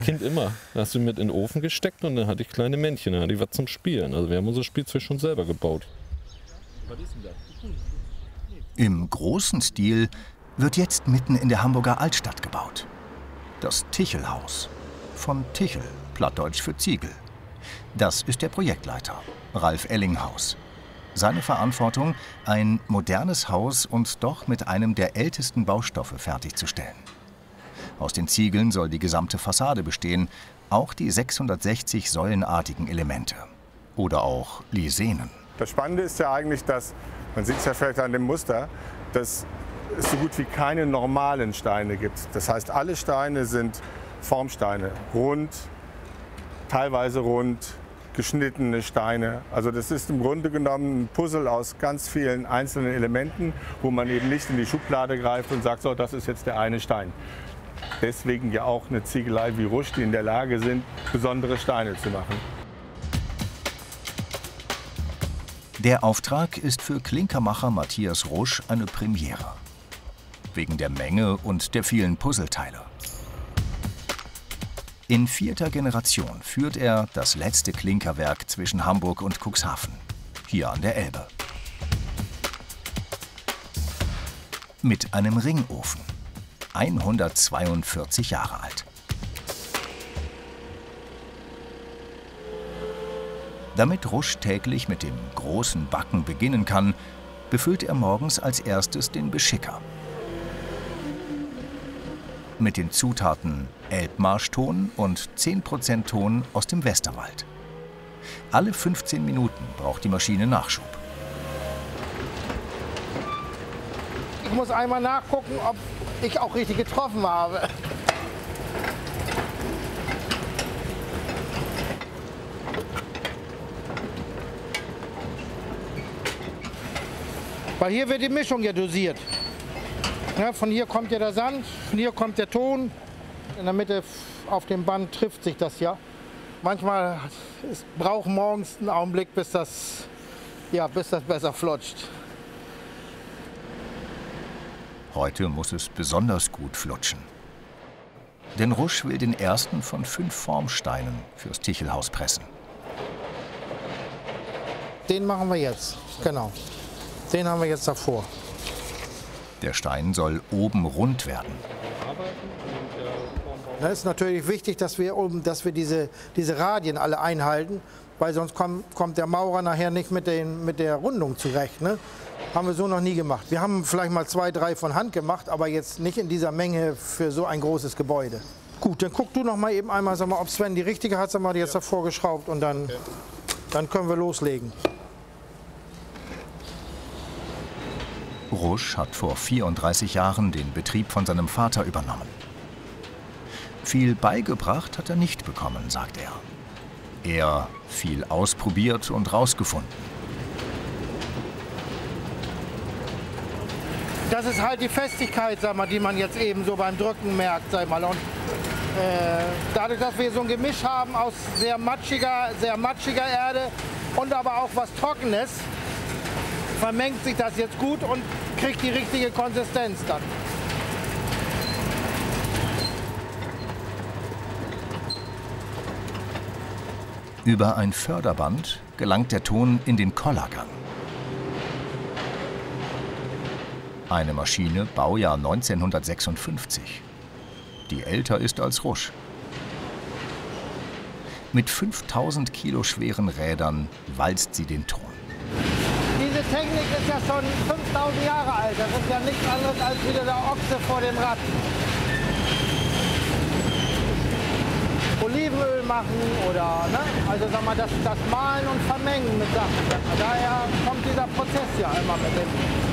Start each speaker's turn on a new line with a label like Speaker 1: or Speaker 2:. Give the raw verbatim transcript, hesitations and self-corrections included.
Speaker 1: Kind immer. Da hast du mit in den Ofen gesteckt und dann hatte ich kleine Männchen, dann hatte ich was zum Spielen. Also wir haben unser Spielzeug schon selber gebaut.
Speaker 2: Was ist denn das?
Speaker 3: Im großen Stil wird jetzt mitten in der Hamburger Altstadt gebaut. Das Tichelhaus. Von Tichel, plattdeutsch für Ziegel. Das ist der Projektleiter, Ralf Ellinghaus. Seine Verantwortung, ein modernes Haus und doch mit einem der ältesten Baustoffe fertigzustellen. Aus den Ziegeln soll die gesamte Fassade bestehen, auch die sechshundertsechzig säulenartigen Elemente. Oder auch Lisenen.
Speaker 4: Das Spannende ist ja eigentlich, dass, man sieht es ja vielleicht an dem Muster, dass es so gut wie keine normalen Steine gibt. Das heißt, alle Steine sind Formsteine, rund, teilweise rund, geschnittene Steine. Also das ist im Grunde genommen ein Puzzle aus ganz vielen einzelnen Elementen, wo man eben nicht in die Schublade greift und sagt, so, das ist jetzt der eine Stein. Deswegen ja auch eine Ziegelei wie Rusch, die in der Lage sind, besondere Steine zu machen.
Speaker 3: Der Auftrag ist für Klinkermacher Matthias Rusch eine Premiere. Wegen der Menge und der vielen Puzzleteile. In vierter Generation führt er das letzte Klinkerwerk zwischen Hamburg und Cuxhaven, hier an der Elbe. Mit einem Ringofen, hundertzweiundvierzig Jahre alt. Damit Rusch täglich mit dem großen Backen beginnen kann, befüllt er morgens als erstes den Beschicker. Mit den Zutaten Elbmarschton und zehn Prozent Ton aus dem Westerwald. Alle fünfzehn Minuten braucht die Maschine Nachschub.
Speaker 5: Ich muss einmal nachgucken, ob ich auch richtig getroffen habe. Weil hier wird die Mischung ja dosiert. Ja, von hier kommt ja der Sand, von hier kommt der Ton. In der Mitte auf dem Band trifft sich das ja. Manchmal es braucht morgens einen Augenblick, bis das, ja, bis das besser flutscht.
Speaker 3: Heute muss es besonders gut flutschen. Denn Rusch will den ersten von fünf Formsteinen fürs Tichelhaus pressen.
Speaker 5: Den machen wir jetzt, genau. Den haben wir jetzt davor.
Speaker 3: Der Stein soll oben rund werden.
Speaker 5: Es ist natürlich wichtig, dass wir, oben, dass wir diese, diese Radien alle einhalten, weil sonst kommt, kommt der Maurer nachher nicht mit, den, mit der Rundung zurecht. Ne? Haben wir so noch nie gemacht. Wir haben vielleicht mal zwei, drei von Hand gemacht, aber jetzt nicht in dieser Menge für so ein großes Gebäude. Gut, dann guck du noch mal eben einmal, sag mal, ob Sven die richtige hat, sag mal, die jetzt davor geschraubt und dann, okay. Dann können wir loslegen.
Speaker 3: Rusch hat vor vierunddreißig Jahren den Betrieb von seinem Vater übernommen. Viel beigebracht hat er nicht bekommen, sagt er. Er viel ausprobiert und rausgefunden.
Speaker 5: Das ist halt die Festigkeit, sag mal, die man jetzt eben so beim Drücken merkt. Sag mal. Und, äh, dadurch, dass wir so ein Gemisch haben aus sehr matschiger, sehr matschiger Erde und aber auch was Trockenes, vermengt sich das jetzt gut und kriegt die richtige Konsistenz dann.
Speaker 3: Über ein Förderband gelangt der Ton in den Kollergang. Eine Maschine, Baujahr neunzehnhundertsechsundfünfzig, die älter ist als Rusch. Mit fünftausend Kilo schweren Rädern walzt sie den Ton.
Speaker 5: Diese Technik ist ja schon fünftausend Jahre alt. Das ist ja nichts anderes als wieder der Ochse vor dem Rad. Olivenöl machen oder, ne? Also sag mal, das, das Mahlen und Vermengen mit Sachen. Daher kommt dieser Prozess ja immer mit dem.